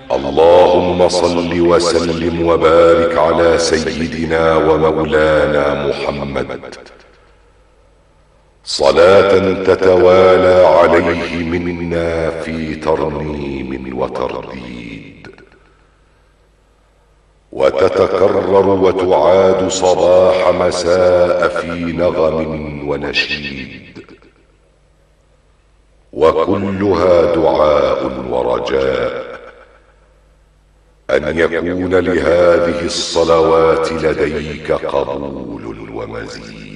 اللهم صل وسلم وبارك على سيدنا ومولانا محمد صلاة تتوالى عليه منا في ترنيم وترديد، وتتكرر وتعاد صباح مساء في نغم ونشيد، وكلها دعاء ورجاء أن يكون لهذه الصلوات لديك قبول ومزيد.